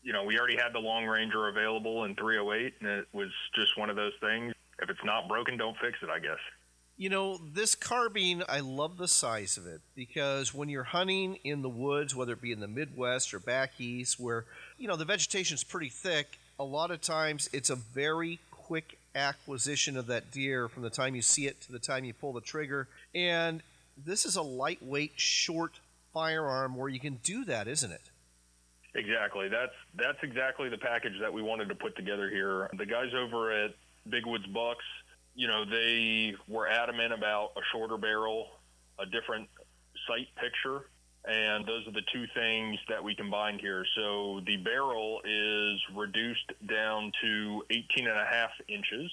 we already had the Long Ranger available in 308, and it was just one of those things. If it's not broken, don't fix it, I guess. This carbine, I love the size of it because when you're hunting in the woods, whether it be in the Midwest or back east, where, the vegetation's pretty thick, a lot of times it's a very quick acquisition of that deer from the time you see it to the time you pull the trigger. And this is a lightweight, short firearm where you can do that, isn't it? Exactly. That's exactly the package that we wanted to put together here. The guys over at Big Woods Bucks, they were adamant about a shorter barrel, a different sight picture, and those are the two things that we combined here. So the barrel is reduced down to 18.5 inches,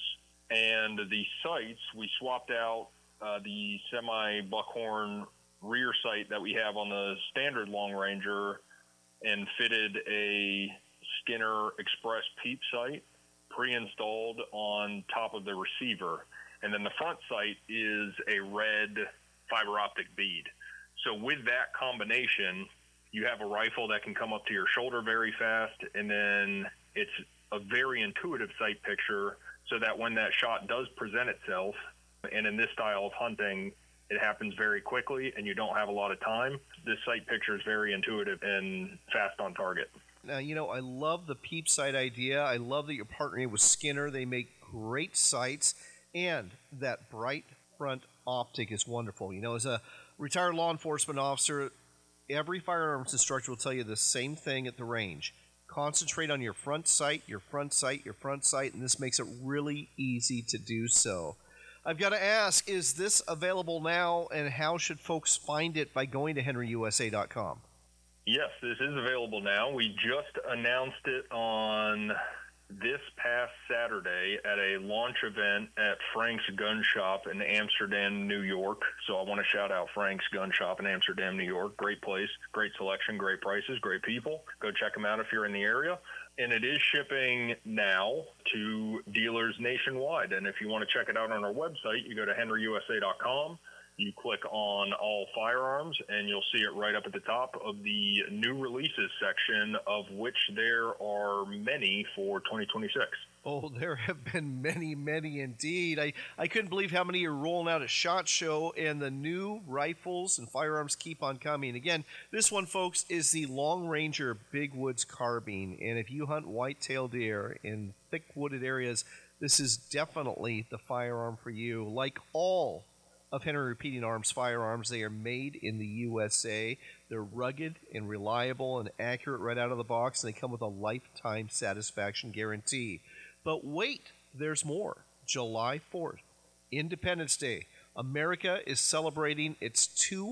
and the sights, we swapped out the semi-buckhorn rear sight that we have on the standard Long Ranger and fitted a Skinner Express peep sight pre-installed on top of the receiver. And then the front sight is a red fiber optic bead. So with that combination, you have a rifle that can come up to your shoulder very fast, and then it's a very intuitive sight picture so that when that shot does present itself, and in this style of hunting, it happens very quickly and you don't have a lot of time. This sight picture is very intuitive and fast on target. Now, I love the peep sight idea. I love that you're partnering with Skinner. They make great sights, and that bright front optic is wonderful. As a retired law enforcement officer, every firearms instructor will tell you the same thing at the range. Concentrate on your front sight, your front sight, your front sight, and this makes it really easy to do so. I've got to ask, is this available now, and how should folks find it by going to henryusa.com? Yes, this is available now. We just announced it on this past Saturday at a launch event at Frank's Gun Shop in Amsterdam, New York. So I want to shout out Frank's Gun Shop in Amsterdam, New York. Great place, great selection, great prices, great people. Go check them out if you're in the area. And it is shipping now to dealers nationwide. And if you want to check it out on our website, you go to henryusa.com. You click on all firearms, and you'll see it right up at the top of the new releases section, of which there are many for 2026. Oh, there have been many, many indeed. I couldn't believe how many are rolling out at SHOT Show, and the new rifles and firearms keep on coming. Again, this one, folks, is the Long Ranger Big Woods Carbine, and if you hunt white-tailed deer in thick wooded areas, this is definitely the firearm for you. Like all of Henry Repeating Arms firearms, they are made in the USA. They're rugged and reliable and accurate right out of the box, and they come with a lifetime satisfaction guarantee. But wait, there's more. July 4th, Independence Day. America is celebrating its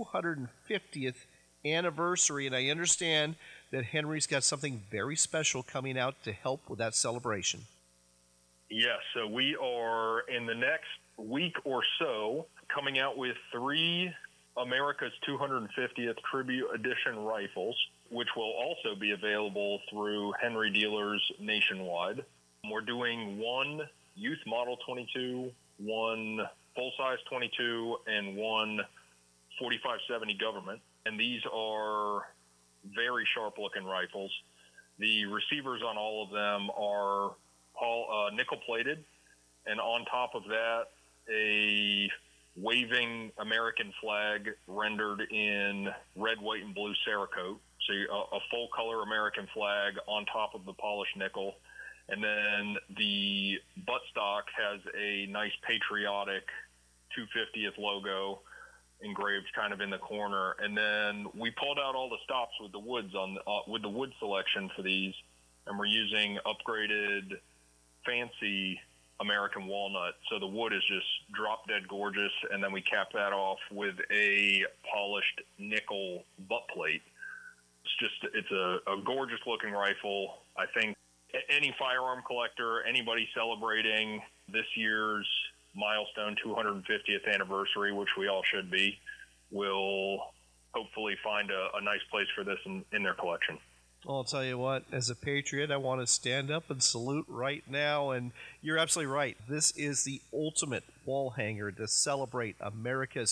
250th anniversary, and I understand that Henry's got something very special coming out to help with that celebration. Yes, so we are in the next week or so coming out with 3 America's 250th Tribute Edition rifles, which will also be available through Henry dealers nationwide. We're doing 1 Youth Model 22, 1 Full-Size 22, and 1 4570 Government. And these are very sharp-looking rifles. The receivers on all of them are nickel-plated, and on top of that, a waving American flag rendered in red, white, and blue Cerakote. So a full-color American flag on top of the polished nickel. And then the buttstock has a nice patriotic 250th logo engraved kind of in the corner. And then we pulled out all the stops with the woods with the wood selection for these, and we're using upgraded fancy American walnut. So the wood is just drop dead gorgeous, and then we cap that off with a polished nickel butt plate. It's a gorgeous looking rifle. I think any firearm collector, anybody celebrating this year's milestone 250th anniversary, which we all should be, will hopefully find a nice place for this in their collection. Well, I'll tell you what, as a patriot, I want to stand up and salute right now, and you're absolutely right. This is the ultimate wall hanger to celebrate America's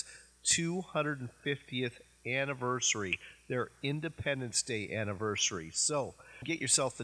250th anniversary, their Independence Day anniversary. So get yourself the